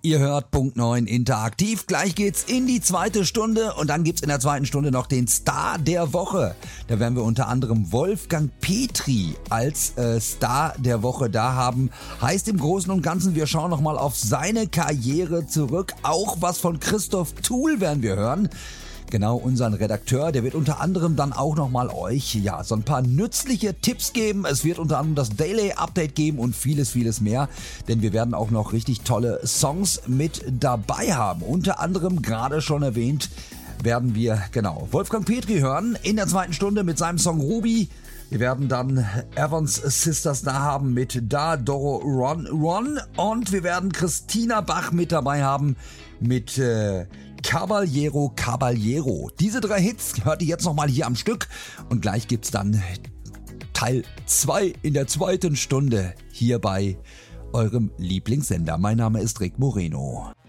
Ihr hört Punkt 9 interaktiv. Gleich geht's in die zweite Stunde und dann gibt's in der zweiten Stunde noch den Star der Woche. Da werden wir unter anderem Wolfgang Petri als Star der Woche da haben. Heißt im Großen und Ganzen, wir schauen nochmal auf seine Karriere zurück. Auch was von Christoph Thuhl werden wir hören. Genau, unseren Redakteur, der wird unter anderem dann auch nochmal euch so ein paar nützliche Tipps geben. Es wird unter anderem das Daily Update geben und vieles mehr. Denn wir werden auch noch richtig tolle Songs mit dabei haben. Unter anderem, gerade schon erwähnt, werden wir, Wolfgang Petri hören in der zweiten Stunde mit seinem Song Ruby. Wir werden dann Evans Sisters da haben mit Da Doro Ron Ron. Und wir werden Christina Bach mit dabei haben mit Caballero. Diese 3 Hits hört ihr jetzt nochmal hier am Stück und gleich gibt's dann Teil 2 in der zweiten Stunde hier bei eurem Lieblingssender. Mein Name ist Rick Moreno.